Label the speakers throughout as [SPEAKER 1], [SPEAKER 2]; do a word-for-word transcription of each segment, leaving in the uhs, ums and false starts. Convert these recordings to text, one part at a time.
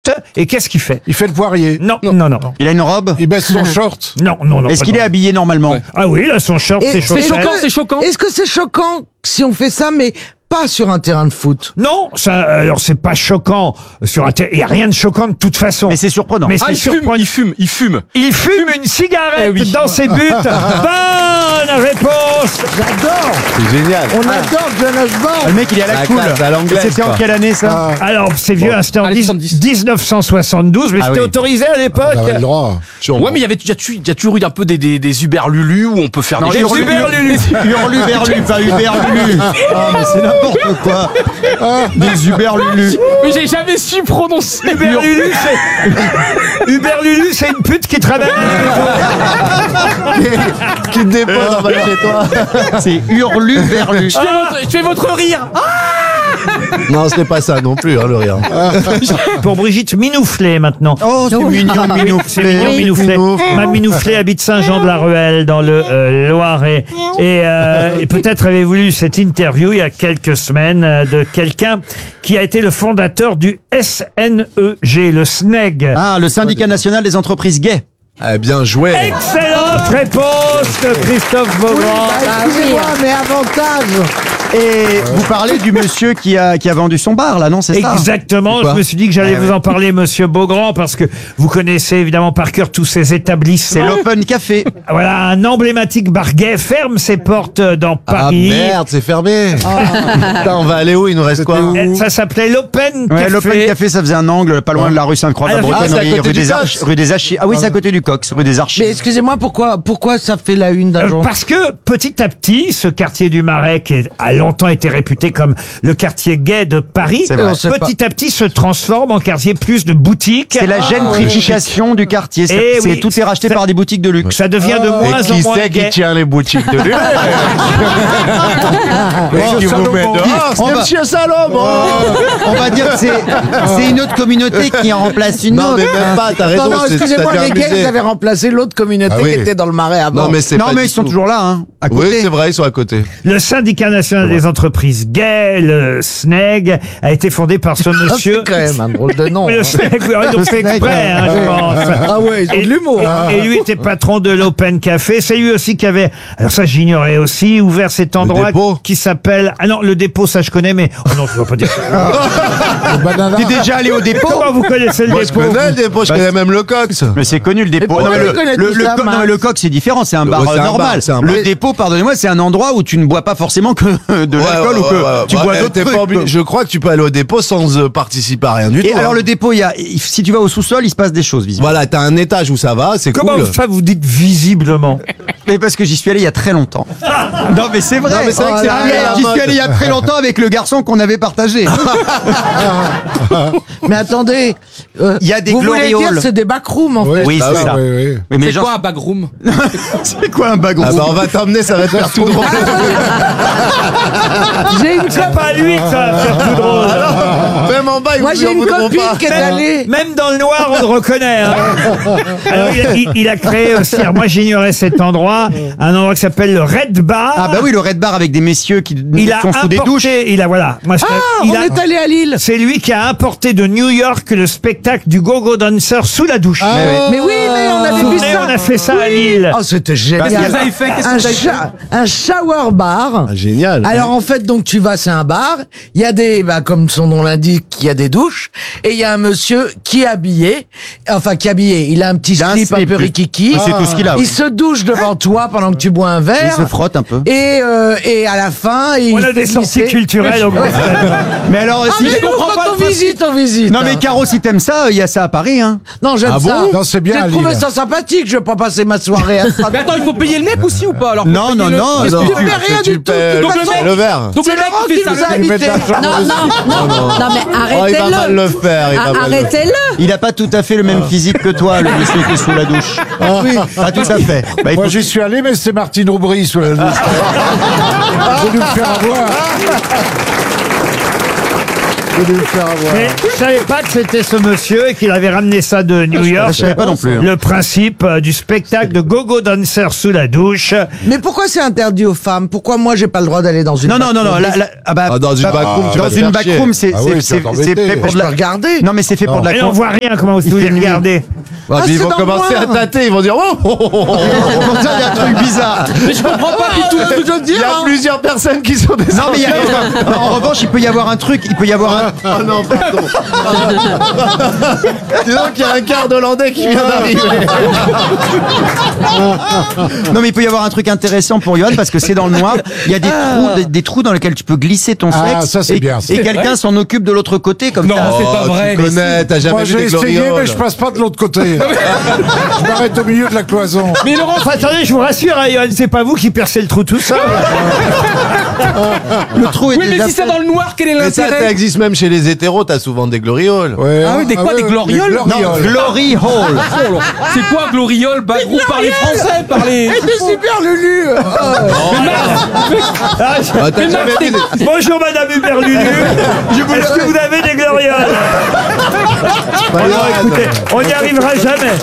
[SPEAKER 1] Et qu'est-ce qu'il fait?
[SPEAKER 2] Il fait le poirier.
[SPEAKER 1] Non, non, non. non.
[SPEAKER 3] Il a une robe?
[SPEAKER 2] Il baisse son short.
[SPEAKER 1] Non, non, non.
[SPEAKER 3] Est-ce
[SPEAKER 1] pas
[SPEAKER 3] qu'il
[SPEAKER 1] non.
[SPEAKER 3] est habillé normalement?
[SPEAKER 1] Ouais. Ah oui, là, son short,
[SPEAKER 4] Et
[SPEAKER 1] c'est
[SPEAKER 4] c'est
[SPEAKER 1] chaussettes.
[SPEAKER 4] choquant,
[SPEAKER 5] c'est choquant.
[SPEAKER 4] Est-ce que c'est choquant si on fait ça, mais pas sur un terrain de foot?
[SPEAKER 1] Non, ça, alors c'est pas choquant. Sur un ter- il y a rien de choquant de toute façon.
[SPEAKER 3] Mais c'est surprenant.
[SPEAKER 1] Mais
[SPEAKER 5] Ah,
[SPEAKER 1] c'est
[SPEAKER 5] il fume,
[SPEAKER 1] surprenant.
[SPEAKER 5] il fume, il fume.
[SPEAKER 1] Il fume une cigarette
[SPEAKER 5] Eh oui.
[SPEAKER 1] dans ses buts. Bonne réponse.
[SPEAKER 4] J'adore.
[SPEAKER 2] C'est génial.
[SPEAKER 4] On adore John Osborne.
[SPEAKER 3] Le mec, il est à la
[SPEAKER 2] La
[SPEAKER 3] cool.
[SPEAKER 2] classe, à l'anglaise,
[SPEAKER 3] C'était en
[SPEAKER 2] quoi.
[SPEAKER 3] quelle année, ça?
[SPEAKER 1] Alors, c'est vieux, hein, c'était en
[SPEAKER 5] allez,
[SPEAKER 1] dix-
[SPEAKER 5] soixante-dix.
[SPEAKER 1] dix-neuf cent soixante-douze, mais
[SPEAKER 3] Ah
[SPEAKER 1] c'était
[SPEAKER 3] oui.
[SPEAKER 1] autorisé à l'époque.
[SPEAKER 2] On avait le droit.
[SPEAKER 5] Ouais, mais il y avait, il y a, tu- il y a toujours eu un peu des, des, des Uberlulu où on peut faire
[SPEAKER 3] Non,
[SPEAKER 5] des
[SPEAKER 3] Hurlu-
[SPEAKER 1] Uberlulu.
[SPEAKER 3] Hurlu, Berlu, pas Uberlulu. Ah, mais c'est n'importe quoi. Des Uberlulu.
[SPEAKER 5] Mais j'ai jamais su prononcer.
[SPEAKER 1] Uberlulu, c'est... Uberlulu, c'est une pute qui travaille.
[SPEAKER 3] Qui te dépose en bas de chez toi. C'est Hurlu, Berlu.
[SPEAKER 5] Je fais votre, je fais votre rire.
[SPEAKER 2] Non, ce n'est pas ça non plus, hein, le rire.
[SPEAKER 1] Pour Brigitte Minouflet, maintenant.
[SPEAKER 3] Oh, c'est mignon,
[SPEAKER 1] C'est
[SPEAKER 3] Minouflet.
[SPEAKER 1] mignon, Minouflet. Ma Minouflet habite Saint-Jean-de-la-Ruelle, dans le euh, Loiret. Et, euh, et peut-être avez-vous lu cette interview il y a quelques semaines euh, de quelqu'un qui a été le fondateur du S N E G, le S N E G.
[SPEAKER 3] Ah, le syndicat national des entreprises gays.
[SPEAKER 2] Eh bien joué.
[SPEAKER 1] Excellente réponse de Christophe Beaugrand.
[SPEAKER 4] Ah, excusez-moi, mais avantage.
[SPEAKER 3] Et vous parlez du monsieur qui a, qui a vendu son bar, là, non? C'est ça?
[SPEAKER 1] Exactement,
[SPEAKER 2] C'est quoi
[SPEAKER 1] je me suis dit que j'allais vous en parler, monsieur Beaugrand, parce que vous connaissez évidemment par cœur tous ces
[SPEAKER 3] C'est
[SPEAKER 1] établissements.
[SPEAKER 3] l'Open Café.
[SPEAKER 1] Voilà, un emblématique bar gay ferme ses portes dans Paris.
[SPEAKER 2] Ah merde, c'est fermé. Putain, on va aller où? Il nous reste quoi?
[SPEAKER 1] Euh, Ça s'appelait l'Open
[SPEAKER 3] Ouais,
[SPEAKER 1] Café.
[SPEAKER 3] l'Open Café, ça faisait un angle, pas loin de la rue Sainte-Croix-de-la-Bretonnerie,
[SPEAKER 2] Ah, c'est à côté
[SPEAKER 3] rue,
[SPEAKER 2] du
[SPEAKER 3] des
[SPEAKER 2] Cox.
[SPEAKER 3] Arch- rue des Archis. Ah oui, c'est à côté du Cox, rue des Archis.
[SPEAKER 4] Mais excusez-moi, pourquoi, pourquoi ça fait la une d'un
[SPEAKER 1] Euh,
[SPEAKER 4] jour?
[SPEAKER 1] Parce que petit à petit, ce quartier du Marais, qui est- a longtemps été réputé comme le quartier gay de Paris,
[SPEAKER 3] C'est vrai.
[SPEAKER 4] On sait
[SPEAKER 1] petit à petit se transforme en quartier plus de boutiques.
[SPEAKER 3] C'est la gentrification du quartier. C'est,
[SPEAKER 1] Eh
[SPEAKER 3] c'est-
[SPEAKER 1] oui.
[SPEAKER 3] tout est racheté
[SPEAKER 1] Ça-
[SPEAKER 3] par des boutiques de luxe.
[SPEAKER 1] Ça devient de
[SPEAKER 2] Et
[SPEAKER 1] moins en
[SPEAKER 2] qui
[SPEAKER 1] moins
[SPEAKER 2] c'est qui
[SPEAKER 1] gay.
[SPEAKER 2] tient les boutiques de luxe? Qu'est-ce qui vous met dehors?
[SPEAKER 3] On
[SPEAKER 2] C'est
[SPEAKER 3] va-
[SPEAKER 2] Monsieur Salomon.
[SPEAKER 3] On va dire que c'est, c'est une autre communauté qui en remplace une
[SPEAKER 2] Non,
[SPEAKER 3] autre.
[SPEAKER 2] mais même pas, t'as raison.
[SPEAKER 4] Non, non,
[SPEAKER 2] c'est-
[SPEAKER 4] excusez-moi,
[SPEAKER 2] ça
[SPEAKER 4] les
[SPEAKER 2] devient
[SPEAKER 4] gays,
[SPEAKER 2] amusé.
[SPEAKER 4] ils avaient remplacé l'autre communauté
[SPEAKER 2] Ah oui.
[SPEAKER 4] qui était dans le Marais avant.
[SPEAKER 2] Non, mais c'est
[SPEAKER 3] Non,
[SPEAKER 2] pas
[SPEAKER 3] mais
[SPEAKER 2] du
[SPEAKER 3] ils sont
[SPEAKER 2] tout.
[SPEAKER 3] toujours là, hein, à
[SPEAKER 2] Oui,
[SPEAKER 3] côté.
[SPEAKER 2] c'est vrai, ils sont à côté.
[SPEAKER 1] Le syndicat national des entreprises gays, le S N E G, a été fondé par ce monsieur.
[SPEAKER 4] C'est quand même un drôle de nom.
[SPEAKER 1] Oui, le S N E G, oui, ils ont fait exprès, hein, je pense.
[SPEAKER 4] Ah ouais, ils ont
[SPEAKER 1] Et,
[SPEAKER 4] de l'humour.
[SPEAKER 1] et- et lui était patron de l'Open Café. C'est lui aussi qui avait, alors ça j'ignorais aussi, ouvert cet endroit
[SPEAKER 2] dépôt.
[SPEAKER 1] qui s'appelle, ah non, le dépôt, ça je connais, mais, oh non, je ne vais pas dire ça.
[SPEAKER 4] Banana.
[SPEAKER 3] T'es déjà allé au dépôt?
[SPEAKER 1] Comment vous connaissez le
[SPEAKER 2] Moi, je
[SPEAKER 1] dépôt?
[SPEAKER 2] connais le dépôt, je connais même le Cox.
[SPEAKER 3] Mais c'est connu le dépôt.
[SPEAKER 4] pourquoi
[SPEAKER 3] Non, mais
[SPEAKER 4] tu connais
[SPEAKER 3] le, le,
[SPEAKER 4] tout
[SPEAKER 3] le
[SPEAKER 4] ça,
[SPEAKER 3] co- non,
[SPEAKER 4] Max
[SPEAKER 3] mais le coq, c'est différent, c'est un bar
[SPEAKER 2] Ouais, c'est
[SPEAKER 3] euh,
[SPEAKER 2] un bar,
[SPEAKER 3] normal.
[SPEAKER 2] c'est un
[SPEAKER 3] le
[SPEAKER 2] bar.
[SPEAKER 3] dépôt, pardonnez-moi, c'est un endroit où tu ne bois pas forcément que de l'alcool ou que tu
[SPEAKER 2] Bah,
[SPEAKER 3] bois
[SPEAKER 2] eh,
[SPEAKER 3] d'autres
[SPEAKER 2] t'es
[SPEAKER 3] trucs.
[SPEAKER 2] pas obligé- Je crois que tu peux aller au dépôt sans euh, participer à rien du
[SPEAKER 3] Et
[SPEAKER 2] tout.
[SPEAKER 3] alors
[SPEAKER 2] hein.
[SPEAKER 3] le dépôt, il y a, si tu vas au sous-sol, il se passe des choses visiblement.
[SPEAKER 2] Voilà, t'as un étage où ça va, c'est
[SPEAKER 1] Comment
[SPEAKER 2] cool.
[SPEAKER 1] ça vous dites visiblement?
[SPEAKER 3] Mais parce que j'y suis allé il y a très longtemps. Non mais c'est vrai.
[SPEAKER 2] Non, mais c'est vrai que c'est
[SPEAKER 3] Oh là
[SPEAKER 2] plus à
[SPEAKER 3] là,
[SPEAKER 2] la
[SPEAKER 3] J'y
[SPEAKER 2] mode.
[SPEAKER 3] suis allé il y a très longtemps avec le garçon qu'on avait partagé.
[SPEAKER 4] Mais attendez, euh,
[SPEAKER 3] Il y a des
[SPEAKER 4] vous voulez
[SPEAKER 3] glorioles.
[SPEAKER 4] dire c'est des backrooms en fait.
[SPEAKER 3] Oui,
[SPEAKER 2] Ah
[SPEAKER 3] c'est
[SPEAKER 2] oui,
[SPEAKER 3] ça.
[SPEAKER 2] oui, oui.
[SPEAKER 3] Oui, mais
[SPEAKER 5] C'est
[SPEAKER 3] genre,
[SPEAKER 5] quoi un backroom?
[SPEAKER 3] c'est quoi un bagon?
[SPEAKER 2] Ah bah on va t'emmener, ça va te faire tout drôle.
[SPEAKER 4] J'ai une,
[SPEAKER 1] C'est pas lui que ça va faire tout drôle.
[SPEAKER 2] Même en bas, ils
[SPEAKER 4] moi
[SPEAKER 2] vous
[SPEAKER 4] j'ai
[SPEAKER 2] en
[SPEAKER 4] une
[SPEAKER 2] voudront
[SPEAKER 4] copine
[SPEAKER 2] pas.
[SPEAKER 4] qui est allée.
[SPEAKER 1] Même dans le noir, on le reconnaît. hein. Alors, il, a, il- il a créé aussi, alors moi j'ignorais cet endroit, un endroit qui s'appelle le Red Bar.
[SPEAKER 3] Ah bah oui, le Red Bar avec des messieurs qui
[SPEAKER 1] il a
[SPEAKER 3] sont sous des douches.
[SPEAKER 1] importé, il a voilà, moi, je-
[SPEAKER 4] Ah,
[SPEAKER 1] il
[SPEAKER 4] on
[SPEAKER 1] a-
[SPEAKER 4] est allé à Lille.
[SPEAKER 1] c'est lui qui a importé de New York le spectacle du Go-Go Dancer sous la douche.
[SPEAKER 4] Mais oui, mais on
[SPEAKER 1] Vous
[SPEAKER 4] avait
[SPEAKER 1] vous
[SPEAKER 4] vu
[SPEAKER 1] souvenez,
[SPEAKER 4] ça.
[SPEAKER 1] on a fait ça à Lille.
[SPEAKER 4] Oh, c'était génial.
[SPEAKER 5] Qu'est-ce que vous avez fait? Qu'est-ce que
[SPEAKER 4] un,
[SPEAKER 5] vous avez
[SPEAKER 4] sha- un shower bar.
[SPEAKER 2] Ah, génial.
[SPEAKER 4] Alors en fait, donc tu vas, c'est un bar. Il y a des, bah, comme son nom l'indique, il y a des douches. Et il y a un monsieur qui est habillé, enfin qui est habillé. Il a un petit
[SPEAKER 3] Il a un
[SPEAKER 4] slip un
[SPEAKER 3] slip,
[SPEAKER 4] peu
[SPEAKER 3] lui.
[SPEAKER 4] rikiki.
[SPEAKER 3] Et c'est tout ce qu'il a,
[SPEAKER 4] Il
[SPEAKER 3] oui.
[SPEAKER 4] se douche devant toi pendant que tu bois un
[SPEAKER 3] Il
[SPEAKER 4] verre.
[SPEAKER 3] se frotte un peu.
[SPEAKER 4] Et, euh, et à la fin, il
[SPEAKER 1] On a
[SPEAKER 4] fait
[SPEAKER 1] des sorties
[SPEAKER 4] glisser.
[SPEAKER 1] culturelles au Grand Stade.
[SPEAKER 3] Mais alors,
[SPEAKER 4] Ah
[SPEAKER 3] si
[SPEAKER 4] mais
[SPEAKER 3] je
[SPEAKER 4] nous,
[SPEAKER 3] comprends pas
[SPEAKER 4] quand
[SPEAKER 3] le
[SPEAKER 4] on
[SPEAKER 3] principe.
[SPEAKER 4] visite, on visite.
[SPEAKER 3] Non mais
[SPEAKER 4] hein.
[SPEAKER 3] Caro, si t'aimes ça, il y a ça à Paris, hein.
[SPEAKER 4] Non, j'aime
[SPEAKER 2] Ah bon
[SPEAKER 4] ça.
[SPEAKER 2] Non, c'est bien à
[SPEAKER 4] J'ai trouvé
[SPEAKER 2] Lille.
[SPEAKER 4] ça sympathique. Je vais pas passer ma soirée à ça.
[SPEAKER 5] Mais attends, il faut payer le mec aussi ou pas alors? faut
[SPEAKER 3] Non,
[SPEAKER 5] payer
[SPEAKER 3] non,
[SPEAKER 5] le-
[SPEAKER 3] non,
[SPEAKER 5] Qu'est-ce
[SPEAKER 3] non.
[SPEAKER 5] que
[SPEAKER 4] Tu
[SPEAKER 5] tu-
[SPEAKER 4] fais rien
[SPEAKER 2] tu
[SPEAKER 4] du tout.
[SPEAKER 2] paies
[SPEAKER 4] De
[SPEAKER 5] Donc
[SPEAKER 4] toute
[SPEAKER 5] le
[SPEAKER 4] façon,
[SPEAKER 5] mec-
[SPEAKER 2] le verre.
[SPEAKER 5] Donc
[SPEAKER 4] c'est
[SPEAKER 5] le mec
[SPEAKER 4] Laurent
[SPEAKER 5] qui
[SPEAKER 4] qui
[SPEAKER 5] fait
[SPEAKER 4] nous
[SPEAKER 5] ça.
[SPEAKER 4] a
[SPEAKER 2] Il met de
[SPEAKER 4] invités.
[SPEAKER 2] l'argent
[SPEAKER 6] Non,
[SPEAKER 2] dessus.
[SPEAKER 6] non, non, non, mais
[SPEAKER 2] Oh, il va
[SPEAKER 6] arrêtez-le.
[SPEAKER 2] mal le faire. Il va
[SPEAKER 6] Ah,
[SPEAKER 2] mal le faire.
[SPEAKER 6] Arrêtez-le.
[SPEAKER 3] Il a pas tout à fait le même physique que toi, le monsieur qui est sous la douche.
[SPEAKER 4] Oui.
[SPEAKER 3] Pas tout à fait. Bah, il
[SPEAKER 2] Moi
[SPEAKER 3] faut-
[SPEAKER 2] j'y suis allé, mais c'est Martine Aubry sous la douche. Faut nous le faire avoir.
[SPEAKER 6] J'ai dû me faire avoir.
[SPEAKER 1] Mais je savais pas que c'était ce monsieur et qu'il avait ramené ça de New York.
[SPEAKER 3] Je savais pas non plus.
[SPEAKER 1] Le principe euh, du spectacle de go-go dancer sous la douche.
[SPEAKER 4] Mais pourquoi c'est interdit aux femmes? Pourquoi moi j'ai pas le droit d'aller dans une
[SPEAKER 5] Non, non, non, non. la- la- ah bah,
[SPEAKER 2] Ah, dans une
[SPEAKER 5] bah,
[SPEAKER 2] backroom, tu
[SPEAKER 5] dans
[SPEAKER 2] vas te
[SPEAKER 5] une
[SPEAKER 2] faire
[SPEAKER 5] backroom,
[SPEAKER 2] chier.
[SPEAKER 5] c'est
[SPEAKER 6] Ah
[SPEAKER 5] c'est-
[SPEAKER 6] oui,
[SPEAKER 5] c'est-
[SPEAKER 6] tu vas
[SPEAKER 5] c'est
[SPEAKER 6] t'embêter.
[SPEAKER 5] fait pour
[SPEAKER 4] Je
[SPEAKER 5] de
[SPEAKER 4] peux
[SPEAKER 5] la.
[SPEAKER 4] regarder.
[SPEAKER 5] Non, mais c'est fait pour de la.
[SPEAKER 1] Et on voit rien, comment vous voulez
[SPEAKER 5] fait nuit.
[SPEAKER 1] regarder.
[SPEAKER 2] Bah,
[SPEAKER 4] Ah,
[SPEAKER 2] puis ils
[SPEAKER 4] c'est
[SPEAKER 2] vont
[SPEAKER 4] dans le
[SPEAKER 2] commencer à
[SPEAKER 4] noir.
[SPEAKER 2] tâter, ils vont dire oh, oh, oh, oh, oh.
[SPEAKER 5] Comme ça, il y a un truc bizarre.
[SPEAKER 3] Mais je comprends pas du tout ce que je veux
[SPEAKER 2] Il
[SPEAKER 3] dire.
[SPEAKER 2] y a
[SPEAKER 3] hein.
[SPEAKER 2] plusieurs personnes qui sont des
[SPEAKER 5] Non, mais il y a- non, en revanche, il peut y avoir un truc. Il peut y avoir un.
[SPEAKER 2] Oh non, pardon. Dis donc qu'il y a un quart d'Hollandais qui vient d'arriver.
[SPEAKER 5] Non, mais il peut y avoir un truc intéressant pour Johan parce que c'est dans le noir. Il y a des trous, des, des trous dans lesquels tu peux glisser ton
[SPEAKER 6] Ah,
[SPEAKER 5] sexe.
[SPEAKER 6] ça, c'est
[SPEAKER 5] et,
[SPEAKER 6] bien, ça.
[SPEAKER 5] Et quelqu'un s'en occupe de l'autre côté comme
[SPEAKER 7] Non,
[SPEAKER 5] ça.
[SPEAKER 7] c'est pas
[SPEAKER 2] Oh,
[SPEAKER 7] vrai.
[SPEAKER 2] tu connais, t'as jamais
[SPEAKER 6] Moi,
[SPEAKER 2] vu
[SPEAKER 6] j'ai
[SPEAKER 2] des
[SPEAKER 6] essayé,
[SPEAKER 2] glorioles.
[SPEAKER 6] mais je passe pas de l'autre côté. Je m'arrête au milieu de la cloison.
[SPEAKER 1] Mais Laurent, enfin, attendez, je vous rassure, hein, Johan, c'est pas vous qui percez le trou tout seul.
[SPEAKER 5] Le trou est
[SPEAKER 7] Oui, mais
[SPEAKER 5] déjà
[SPEAKER 7] si c'est
[SPEAKER 5] fait.
[SPEAKER 7] dans le noir, quel est
[SPEAKER 2] Mais ça, ça
[SPEAKER 7] l'intérêt?
[SPEAKER 2] existe même chez les hétéros, t'as souvent des glorioles.
[SPEAKER 6] Ouais,
[SPEAKER 7] Ah oui, des quoi, des glorioles
[SPEAKER 5] Non,
[SPEAKER 6] glorioles.
[SPEAKER 5] Glory Hole.
[SPEAKER 7] C'est quoi, Gloriole? Bah, groupe par les Français, par les...
[SPEAKER 4] C'est super Lulu.
[SPEAKER 1] Ah, je-
[SPEAKER 2] Ah, t'as jamais vu des-
[SPEAKER 1] Bonjour Madame Huberlulu. Est-ce que vous avez des glorioles? Alors écoutez, on n'y arrivera jamais.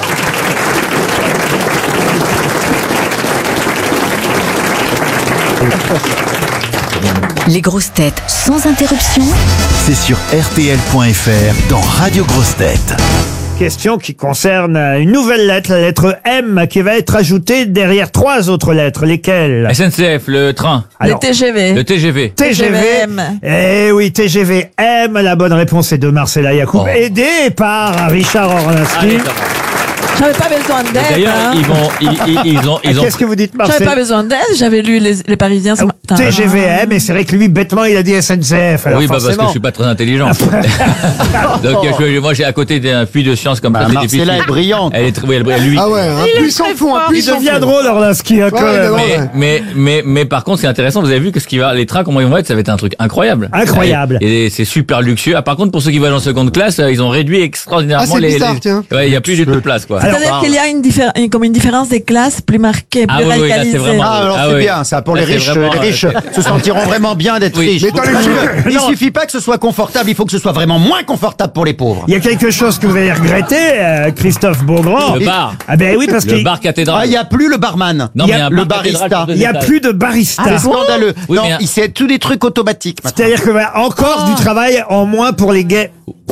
[SPEAKER 8] Les grosses têtes sans interruption.
[SPEAKER 9] C'est sur R T L point F R dans Radio Grosses Têtes.
[SPEAKER 1] Question qui concerne une nouvelle lettre, la lettre M, qui va être ajoutée derrière trois autres lettres. Lesquelles?
[SPEAKER 10] S N C F, le train,
[SPEAKER 1] Alors,
[SPEAKER 11] Les T G V.
[SPEAKER 10] le T G V.
[SPEAKER 1] T G V.
[SPEAKER 11] M.
[SPEAKER 1] Eh oui, T G V M. La bonne réponse est de Marcella Yacoub,
[SPEAKER 10] Oh.
[SPEAKER 1] aidé par Richard Orlinski.
[SPEAKER 10] Allez, ça va.
[SPEAKER 11] J'avais pas besoin d'aide.
[SPEAKER 10] D'ailleurs,
[SPEAKER 11] hein.
[SPEAKER 10] ils vont, ils, ils, ils ont, ils ont.
[SPEAKER 1] Qu'est-ce que vous dites,
[SPEAKER 11] J'avais
[SPEAKER 1] Marcella?
[SPEAKER 11] pas besoin d'aide. J'avais lu les, les Parisiens ce matin.
[SPEAKER 1] T G V M, et c'est vrai que lui, bêtement, il a dit S N C F. Alors
[SPEAKER 10] Oui, bah parce que
[SPEAKER 1] forcément.
[SPEAKER 10] je suis pas très intelligent. Donc je- moi j'ai à côté d'un puits de science comme
[SPEAKER 5] Bah,
[SPEAKER 10] ça. c'est
[SPEAKER 5] Marcella
[SPEAKER 10] difficile.
[SPEAKER 5] est brillante.
[SPEAKER 10] Elle est très, oui, elle brille. Lui.
[SPEAKER 6] Ah ouais, un
[SPEAKER 11] Il est
[SPEAKER 6] puissant
[SPEAKER 11] très
[SPEAKER 6] fond, un
[SPEAKER 11] fort.
[SPEAKER 1] Il
[SPEAKER 6] puissant
[SPEAKER 1] devient
[SPEAKER 6] fond.
[SPEAKER 1] drôle, Orlinski, hein, quand
[SPEAKER 6] Ouais,
[SPEAKER 1] même.
[SPEAKER 6] mais
[SPEAKER 10] Mais,
[SPEAKER 6] ouais.
[SPEAKER 10] mais, mais, mais par contre, c'est intéressant. Vous avez vu que ce qui va, les trains, comment ils vont être, ça va être un truc incroyable.
[SPEAKER 1] Incroyable.
[SPEAKER 10] Et, et c'est super luxueux. Ah, par contre, pour ceux qui veulent en seconde classe, euh, ils ont réduit extraordinairement
[SPEAKER 6] Ah, c'est
[SPEAKER 10] les.
[SPEAKER 6] bizarre,
[SPEAKER 10] les-
[SPEAKER 6] tiens.
[SPEAKER 10] Ouais, il y a plus du tout de place, quoi.
[SPEAKER 11] C'est-à-dire
[SPEAKER 10] Alors,
[SPEAKER 11] qu'il y a une, diffé- une- comme une différence des classes plus marquée, plus
[SPEAKER 10] Ah oui, oui, là, c'est
[SPEAKER 11] radicalisée.
[SPEAKER 10] vraiment-
[SPEAKER 5] Ah, alors
[SPEAKER 10] Ah
[SPEAKER 5] c'est
[SPEAKER 10] oui.
[SPEAKER 5] bien, ça, pour
[SPEAKER 10] Là,
[SPEAKER 5] les
[SPEAKER 10] c'est
[SPEAKER 5] riches.
[SPEAKER 10] vraiment,
[SPEAKER 5] Les riches
[SPEAKER 10] euh,
[SPEAKER 5] se sentiront vraiment bien d'être
[SPEAKER 10] Oui.
[SPEAKER 5] riches.
[SPEAKER 6] Mais dans les
[SPEAKER 5] Parce
[SPEAKER 6] jeux-
[SPEAKER 5] que il suffit pas que ce soit confortable, il faut que ce soit vraiment moins confortable pour les pauvres.
[SPEAKER 1] Il y a quelque chose que vous allez regretter, euh, Christophe Beaugrand.
[SPEAKER 10] Le bar.
[SPEAKER 1] Ah ben oui, parce
[SPEAKER 10] Le
[SPEAKER 1] qu'il
[SPEAKER 10] bar cathédrale.
[SPEAKER 5] Ah, il y a plus le barman.
[SPEAKER 10] Non,
[SPEAKER 1] il y
[SPEAKER 10] mais
[SPEAKER 1] a
[SPEAKER 10] un
[SPEAKER 5] le
[SPEAKER 10] bar cathédrale
[SPEAKER 5] barista.
[SPEAKER 10] sur deux
[SPEAKER 1] il y a
[SPEAKER 10] étages.
[SPEAKER 1] plus de barista.
[SPEAKER 5] C'est scandaleux.
[SPEAKER 10] Oui,
[SPEAKER 5] non,
[SPEAKER 10] mais un-
[SPEAKER 5] il c'est tous des trucs automatiques. maintenant.
[SPEAKER 1] C'est-à-dire que bah, encore du travail en moins pour les gays.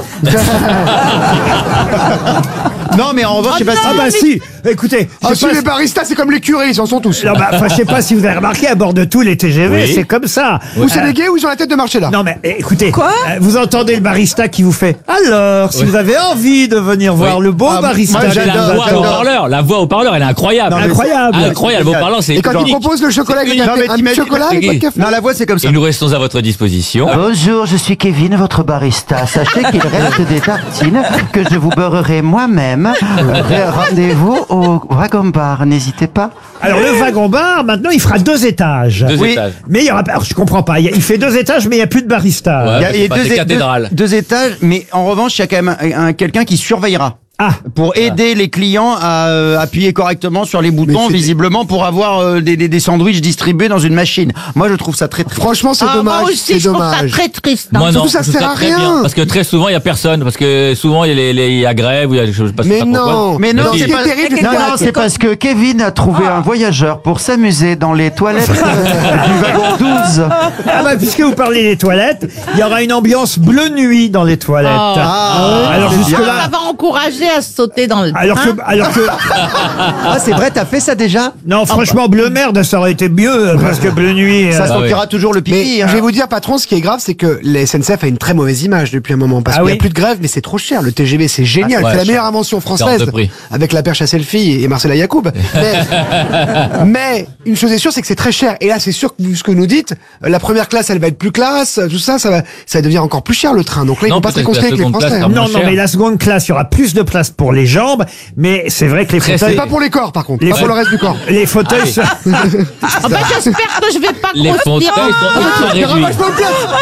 [SPEAKER 5] Non, mais en revanche, je sais pas si.
[SPEAKER 1] Ah bah si, écoutez, je
[SPEAKER 6] Ah,
[SPEAKER 1] sais
[SPEAKER 6] si
[SPEAKER 1] pas
[SPEAKER 6] les
[SPEAKER 1] si-
[SPEAKER 6] baristas, c'est comme les curés, ils en sont tous.
[SPEAKER 1] non, bah, enfin, je sais pas si vous avez remarqué, à bord de tous les T G V,
[SPEAKER 10] Oui.
[SPEAKER 1] c'est comme ça.
[SPEAKER 6] Ou c'est
[SPEAKER 1] Euh,
[SPEAKER 6] des gays ou ils ont la tête de marcher là.
[SPEAKER 1] Non mais eh, écoutez,
[SPEAKER 11] Quoi
[SPEAKER 1] euh, vous entendez le barista qui vous fait alors si
[SPEAKER 10] Oui.
[SPEAKER 1] vous avez envie de venir voir le beau
[SPEAKER 6] Ah,
[SPEAKER 1] barista,
[SPEAKER 6] moi,
[SPEAKER 1] qui
[SPEAKER 10] La
[SPEAKER 1] vous
[SPEAKER 6] j'adore,
[SPEAKER 10] voix au
[SPEAKER 1] attend.
[SPEAKER 10] haut-parleur, la voix au parleur, elle est incroyable.
[SPEAKER 1] Non, mais Incroyable.
[SPEAKER 10] c'est- Incroyable, le haut-parleur, c'est
[SPEAKER 6] Et quand ils
[SPEAKER 10] unique.
[SPEAKER 6] proposent le chocolat avec
[SPEAKER 10] C'est
[SPEAKER 6] un
[SPEAKER 5] Non, mais
[SPEAKER 6] un petit
[SPEAKER 5] t'imagines-
[SPEAKER 6] chocolat avec pas de café.
[SPEAKER 5] Non, la voix, c'est comme ça.
[SPEAKER 10] Et nous restons à votre disposition.
[SPEAKER 12] Bonjour, je suis Kevin, votre barista. Sachez qu'il reste des tartines que je vous beurrerai moi-même. Euh, Rendez-vous au Wagon Bar, n'hésitez pas.
[SPEAKER 1] Alors le wagon bar maintenant il fera deux étages.
[SPEAKER 10] Deux
[SPEAKER 5] Oui.
[SPEAKER 10] étages.
[SPEAKER 1] Mais il y aura pas, alors, je comprends pas, il y a- il fait deux étages mais il y a plus de barista.
[SPEAKER 10] Ouais.
[SPEAKER 5] Il y a, il y a
[SPEAKER 10] Bah,
[SPEAKER 5] deux,
[SPEAKER 10] c'est
[SPEAKER 5] é-
[SPEAKER 10] cathédrale.
[SPEAKER 5] deux- deux étages, mais en revanche, il y a quand même un, un- quelqu'un qui surveillera.
[SPEAKER 1] Ah,
[SPEAKER 5] Pour aider les clients à euh, appuyer correctement sur les boutons,
[SPEAKER 6] c'est-
[SPEAKER 5] visiblement pour avoir euh, des, des, des sandwichs distribués dans une machine. Moi, je trouve ça très très.
[SPEAKER 6] Franchement, c'est
[SPEAKER 13] Ah,
[SPEAKER 6] dommage.
[SPEAKER 13] moi aussi,
[SPEAKER 6] C'est
[SPEAKER 13] je trouve ça
[SPEAKER 6] dommage.
[SPEAKER 13] très triste.
[SPEAKER 10] Moi non,
[SPEAKER 6] surtout, ça
[SPEAKER 10] je trouve
[SPEAKER 6] sert à
[SPEAKER 10] très
[SPEAKER 6] rien.
[SPEAKER 10] bien. Parce que très souvent il y a personne, parce que souvent il y a, les, les- il y a grève ou il y a je sais pas, je sais
[SPEAKER 6] Mais
[SPEAKER 10] pas pourquoi.
[SPEAKER 6] non.
[SPEAKER 5] Mais non,
[SPEAKER 10] si.
[SPEAKER 6] ce
[SPEAKER 5] c'est
[SPEAKER 6] qui
[SPEAKER 5] pas-
[SPEAKER 6] est terrible,
[SPEAKER 12] Non,
[SPEAKER 6] c'est
[SPEAKER 12] non,
[SPEAKER 6] que-
[SPEAKER 12] c'est parce que Kevin a trouvé un voyageur pour s'amuser dans les toilettes euh, du wagon douze.
[SPEAKER 1] ah bah, puisque vous parlez des toilettes, il y aura une ambiance bleu nuit dans les toilettes.
[SPEAKER 5] Ah,
[SPEAKER 1] alors
[SPEAKER 13] Ça
[SPEAKER 1] jusque là,
[SPEAKER 13] va encourager à sauter dans le
[SPEAKER 1] alors que,
[SPEAKER 13] train.
[SPEAKER 1] alors que,
[SPEAKER 5] Ah, c'est vrai, t'as fait ça déjà.
[SPEAKER 1] non franchement bleu merde ça aurait été mieux euh, parce que bleu nuit.
[SPEAKER 5] Ça
[SPEAKER 1] euh,
[SPEAKER 5] sentira toujours le
[SPEAKER 6] Mais
[SPEAKER 5] pipi. hein.
[SPEAKER 6] je vais vous dire, patron, ce qui est grave, c'est que la S N C F a une très mauvaise image depuis un moment. Parce
[SPEAKER 1] Ah
[SPEAKER 6] qu'il n'y
[SPEAKER 1] oui
[SPEAKER 6] a plus de grève, mais c'est trop cher. Le T G V, c'est génial.
[SPEAKER 10] Ah, ouais,
[SPEAKER 6] c'est la
[SPEAKER 10] cher.
[SPEAKER 6] meilleure invention française.
[SPEAKER 10] Hors de prix.
[SPEAKER 6] Avec la perche à selfie et Marcella Yacoub. Mais, mais une chose est sûre, c'est que c'est très cher. Et là, c'est sûr que vu ce que nous dites, la première classe, elle va être plus classe. Tout ça, ça va, ça va devenir encore plus cher le train. Donc là, ils
[SPEAKER 10] Non,
[SPEAKER 6] vont pas se
[SPEAKER 10] peut-être que la
[SPEAKER 6] réconcilier avec les
[SPEAKER 10] seconde classe
[SPEAKER 6] Français.
[SPEAKER 10] sera
[SPEAKER 6] hein.
[SPEAKER 1] non,
[SPEAKER 10] moins
[SPEAKER 1] non,
[SPEAKER 10] cher.
[SPEAKER 1] mais la seconde classe, il y aura plus de place pour les jambes, mais c'est vrai que les
[SPEAKER 10] Très
[SPEAKER 1] fauteuils,
[SPEAKER 6] C'est pas pour les corps, par contre.
[SPEAKER 1] Les
[SPEAKER 6] Pas pour
[SPEAKER 1] fa-
[SPEAKER 6] le reste du corps.
[SPEAKER 1] les fauteuils,
[SPEAKER 10] Ah,
[SPEAKER 1] se-
[SPEAKER 13] Ah bah, j'espère que je vais pas
[SPEAKER 10] Les
[SPEAKER 13] grossir.
[SPEAKER 10] fauteuils sont ultra réduits.
[SPEAKER 6] Ramage pas le plat.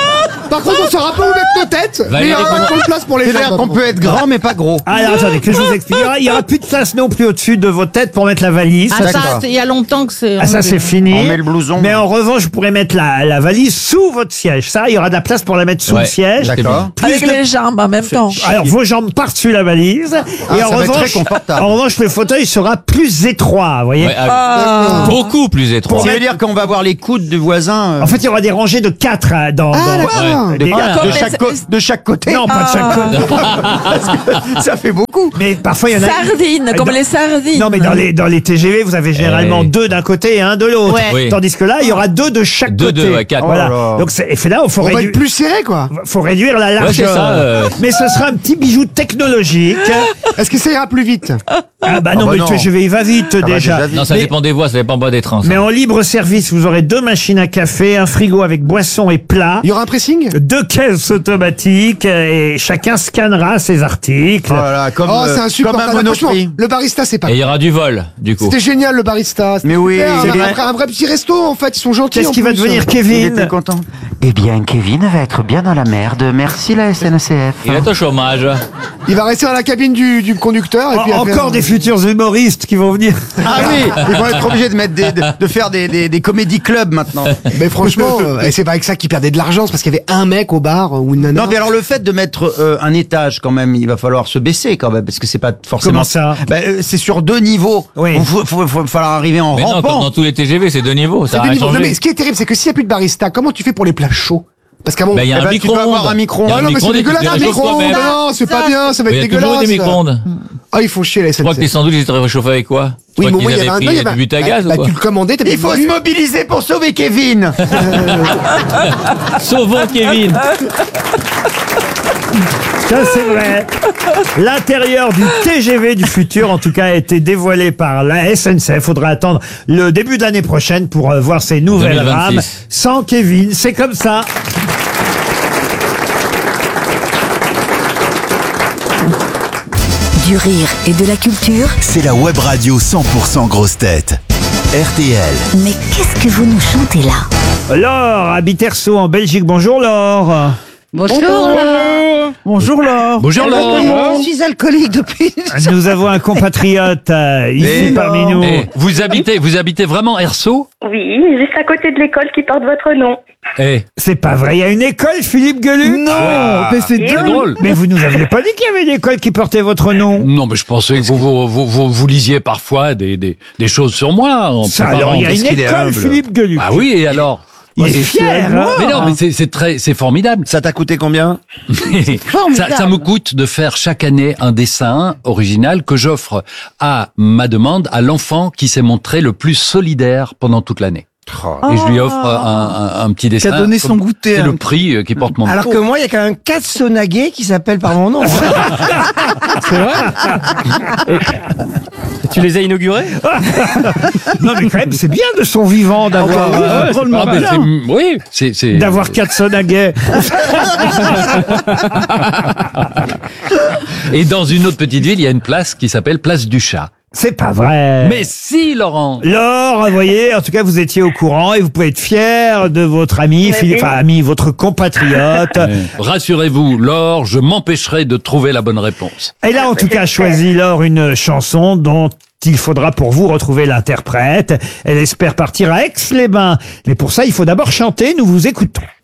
[SPEAKER 6] Par contre, on saura pas où mettre nos têtes, mais il y aura pas de place pour les
[SPEAKER 5] C'est-à-dire
[SPEAKER 6] jambes.
[SPEAKER 5] qu'on peut être grand mais pas gros.
[SPEAKER 1] Ah, alors, attendez, que je vous explique. Il y aura- Il y aura plus de place non plus au-dessus de votre tête pour mettre la valise.
[SPEAKER 13] Ah,
[SPEAKER 1] Ça,
[SPEAKER 13] ça,
[SPEAKER 1] c'est-
[SPEAKER 13] c'est- il y a longtemps que c'est.
[SPEAKER 1] Ah, ça c'est fini.
[SPEAKER 5] On met le blouson.
[SPEAKER 1] Mais en revanche, vous pourrez mettre la, la valise sous votre siège. Ça, il y aura de la place pour la mettre sous
[SPEAKER 10] Ouais,
[SPEAKER 1] le siège.
[SPEAKER 5] D'accord.
[SPEAKER 1] Plus
[SPEAKER 11] Avec
[SPEAKER 1] de-
[SPEAKER 11] les jambes en même temps.
[SPEAKER 1] Alors vos jambes par-dessus la valise.
[SPEAKER 5] Ah,
[SPEAKER 1] et en
[SPEAKER 5] ça va être
[SPEAKER 1] revanche,
[SPEAKER 5] très confortable.
[SPEAKER 1] en revanche, le fauteuil sera plus étroit. Vous voyez.
[SPEAKER 10] Ouais, ah, beaucoup plus étroit.
[SPEAKER 5] Ça veut dire qu'on va voir les coudes du voisin. euh,
[SPEAKER 1] En fait, il y aura des rangées de quatre euh, dans.
[SPEAKER 6] Ah,
[SPEAKER 1] dans-
[SPEAKER 6] d'accord.
[SPEAKER 10] Ouais.
[SPEAKER 5] de,
[SPEAKER 1] des-
[SPEAKER 5] de
[SPEAKER 11] mais
[SPEAKER 5] chaque co-
[SPEAKER 11] c'est-
[SPEAKER 5] de chaque côté.
[SPEAKER 1] Non, pas de chaque côté.
[SPEAKER 5] Ça fait beaucoup.
[SPEAKER 1] Mais parfois, il y en a.
[SPEAKER 11] Sardines, comme
[SPEAKER 1] Dans-
[SPEAKER 11] les sardines.
[SPEAKER 1] Non, mais dans les, dans les T G V, vous avez généralement
[SPEAKER 10] Eh.
[SPEAKER 1] deux d'un côté et un de l'autre.
[SPEAKER 13] Ouais.
[SPEAKER 10] Oui.
[SPEAKER 1] Tandis que là, il y aura deux de chaque
[SPEAKER 10] Deux,
[SPEAKER 1] côté.
[SPEAKER 10] deux, ouais, quatre.
[SPEAKER 1] Voilà.
[SPEAKER 5] Oh là là.
[SPEAKER 1] Donc, c'est, et fait là, il faut
[SPEAKER 6] On va
[SPEAKER 1] réduire.
[SPEAKER 6] être plus serré, quoi.
[SPEAKER 1] Faut réduire la largeur.
[SPEAKER 10] Ouais, c'est ça, euh.
[SPEAKER 1] Mais ce sera un petit bijou technologique.
[SPEAKER 6] Est-ce que ça ira plus vite?
[SPEAKER 1] Ah bah non,
[SPEAKER 5] bah
[SPEAKER 1] mais
[SPEAKER 5] non.
[SPEAKER 1] le T G V, il va vite
[SPEAKER 5] va
[SPEAKER 1] déjà.
[SPEAKER 5] déjà vite.
[SPEAKER 10] Non, ça
[SPEAKER 1] Mais-
[SPEAKER 10] dépend des voies, ça dépend pas des trains. ça.
[SPEAKER 1] Mais en libre service, vous aurez deux machines à café, un frigo avec boissons et plats,
[SPEAKER 6] Il y aura un pressing?
[SPEAKER 1] deux caisses automatiques et chacun scannera ses articles.
[SPEAKER 5] Oh là là, comme,
[SPEAKER 6] Oh,
[SPEAKER 5] euh,
[SPEAKER 6] c'est
[SPEAKER 5] comme un
[SPEAKER 6] insupportable. Franchement,
[SPEAKER 5] Monoprix.
[SPEAKER 6] le barista, c'est pas.
[SPEAKER 10] Et il y aura du vol, du coup.
[SPEAKER 6] C'était génial, le barista. C'était
[SPEAKER 5] Mais oui,
[SPEAKER 6] super.
[SPEAKER 5] c'est
[SPEAKER 6] un,
[SPEAKER 5] vrai.
[SPEAKER 6] vrai, un vrai petit resto, en fait. Ils sont gentils.
[SPEAKER 1] Qu'est-ce
[SPEAKER 6] en
[SPEAKER 1] qui va
[SPEAKER 6] plus.
[SPEAKER 1] devenir
[SPEAKER 5] Il était
[SPEAKER 1] Kevin?
[SPEAKER 5] content.
[SPEAKER 12] Eh bien, Kevin va être bien dans la merde. Merci la S N C F.
[SPEAKER 10] Il est au chômage.
[SPEAKER 6] Il va rester dans la cabine du, du conducteur. Et puis
[SPEAKER 1] En-
[SPEAKER 6] après-
[SPEAKER 1] Encore des futurs humoristes qui vont venir.
[SPEAKER 5] Ah oui, ils vont être obligés de mettre des, de, de faire des, des, des comédie clubs maintenant.
[SPEAKER 6] Mais franchement, euh, et c'est pas avec ça qu'ils perdaient de l'argent, c'est parce qu'il y avait un mec au bar euh, ou une nana.
[SPEAKER 5] Non, mais alors le fait de mettre euh, un étage quand même, il va falloir se baisser quand même, parce que c'est pas forcément.
[SPEAKER 1] Comment ça?
[SPEAKER 5] Bah, euh, c'est sur deux niveaux.
[SPEAKER 1] Oui.
[SPEAKER 5] Il faut, faut, faut falloir arriver en
[SPEAKER 10] Mais non, comme
[SPEAKER 5] rampant.
[SPEAKER 10] dans tous les T G V, c'est deux niveaux, ça
[SPEAKER 6] C'est
[SPEAKER 10] a
[SPEAKER 6] deux
[SPEAKER 10] rien
[SPEAKER 6] niveaux. Non,
[SPEAKER 10] changé.
[SPEAKER 6] mais ce qui est terrible, c'est que s'il n'y a plus de barista, comment tu fais pour les plats chauds? Parce qu'à mon
[SPEAKER 10] Bah, il y a
[SPEAKER 5] Eh
[SPEAKER 10] un
[SPEAKER 5] ben, tu dois
[SPEAKER 10] micro-ondes.
[SPEAKER 5] avoir un micro-ondes.
[SPEAKER 10] Il y a
[SPEAKER 6] Ah
[SPEAKER 10] un
[SPEAKER 6] non, mais c'est
[SPEAKER 10] micro-ondes et tu
[SPEAKER 6] dégueulasse,
[SPEAKER 10] te
[SPEAKER 6] un
[SPEAKER 10] les réchauffes
[SPEAKER 6] micro-ondes.
[SPEAKER 10] toi-même.
[SPEAKER 6] Non, c'est pas bien, ça va
[SPEAKER 10] Mais
[SPEAKER 6] être
[SPEAKER 10] il y a toujours
[SPEAKER 6] dégueulasse.
[SPEAKER 10] des micro-ondes.
[SPEAKER 6] Ah, il faut chier, la
[SPEAKER 10] Je crois que tes
[SPEAKER 6] S N C F.
[SPEAKER 10] sandwichs, ils étaient réchauffés avec quoi? Tu
[SPEAKER 6] Oui,
[SPEAKER 10] crois
[SPEAKER 6] mais au
[SPEAKER 10] qu'ils
[SPEAKER 6] moins, il y
[SPEAKER 10] avaient
[SPEAKER 6] avait un.
[SPEAKER 10] pris
[SPEAKER 6] non, il y
[SPEAKER 10] euh,
[SPEAKER 6] avait
[SPEAKER 10] du but à
[SPEAKER 6] un-
[SPEAKER 10] gaz
[SPEAKER 6] bah,
[SPEAKER 10] ou quoi?
[SPEAKER 6] tu le commandais, t'avais
[SPEAKER 5] Il faut
[SPEAKER 6] pas
[SPEAKER 5] se
[SPEAKER 6] vu.
[SPEAKER 5] mobiliser pour sauver Kevin.
[SPEAKER 10] Sauvons Kevin.
[SPEAKER 1] Ça, c'est vrai. L'intérieur du T G V du futur, en tout cas, a été dévoilé par la S N C F. Faudra attendre le début de l'année prochaine pour euh, voir ces nouvelles
[SPEAKER 10] deux mille vingt-six.
[SPEAKER 1] rames. Sans Kevin, c'est comme ça.
[SPEAKER 8] Du rire et de la culture.
[SPEAKER 9] C'est la web radio cent pour cent grosse tête. R T L.
[SPEAKER 8] Mais qu'est-ce que vous nous chantez là?
[SPEAKER 1] Laure habite Erceau en Belgique. Bonjour Laure.
[SPEAKER 13] Bonjour.
[SPEAKER 4] Bonjour Laure.
[SPEAKER 7] Bonjour Laure.
[SPEAKER 4] Je suis alcoolique depuis.
[SPEAKER 1] Nous avons un compatriote euh, ici parmi nous.
[SPEAKER 7] Eh, vous habitez, vous habitez vraiment Erceau?
[SPEAKER 14] Oui, juste à côté de l'école qui porte votre nom.
[SPEAKER 7] Eh,
[SPEAKER 1] C'est pas vrai, il y a une école, Philippe Gueluc?
[SPEAKER 4] Non, mais c'est
[SPEAKER 14] Et
[SPEAKER 7] c'est
[SPEAKER 14] oui.
[SPEAKER 7] drôle.
[SPEAKER 1] Mais vous nous aviez pas dit qu'il y avait une école qui portait votre nom.
[SPEAKER 7] Non, mais je pensais que vous, vous, vous, vous, vous lisiez parfois des, des, des choses sur moi. En
[SPEAKER 1] Ça,
[SPEAKER 7] préparant,
[SPEAKER 1] alors, il y a
[SPEAKER 7] parce
[SPEAKER 1] une
[SPEAKER 7] qu'il est
[SPEAKER 1] école,
[SPEAKER 7] humble.
[SPEAKER 1] Philippe Gueluc.
[SPEAKER 7] Ah oui, et alors?
[SPEAKER 1] Il est
[SPEAKER 7] Et-
[SPEAKER 1] fier, hein.
[SPEAKER 7] Mais non, mais c'est, c'est très, c'est formidable.
[SPEAKER 2] Ça t'a coûté combien?
[SPEAKER 7] ça, ça me coûte de faire chaque année un dessin original que j'offre à ma demande à l'enfant qui s'est montré le plus solidaire pendant toute l'année. Et je lui offre un, un, un petit dessin.
[SPEAKER 4] Qui a donné son goûter,
[SPEAKER 7] C'est
[SPEAKER 4] hein.
[SPEAKER 7] le prix euh, qui porte mon nom.
[SPEAKER 4] Alors que moi, il y a quand même quatre Sonaguet qui s'appellent par mon nom.
[SPEAKER 7] C'est vrai?
[SPEAKER 15] Tu les as inaugurés?
[SPEAKER 1] Non, mais quand même, c'est bien de son vivant d'avoir
[SPEAKER 7] Ah,
[SPEAKER 1] euh,
[SPEAKER 7] ouais, c'est pas- mais c'est- oui, c'est, c'est...
[SPEAKER 1] d'avoir quatre Sonaguet.
[SPEAKER 7] Et dans une autre petite ville, il y a une place qui s'appelle Place du Chat.
[SPEAKER 1] C'est pas vrai.
[SPEAKER 7] Mais si, Laurent.
[SPEAKER 1] Laure, vous voyez, en tout cas, vous étiez au courant et vous pouvez être fier de votre ami, Philippe, enfin, ami, votre compatriote.
[SPEAKER 7] Rassurez-vous, Laure, je m'empêcherai de trouver la bonne réponse.
[SPEAKER 1] Elle a en tout cas choisi, Laure, une chanson dont il faudra pour vous retrouver l'interprète. Elle espère partir à Aix-les-Bains. Mais pour ça, il faut d'abord chanter. Nous vous écoutons.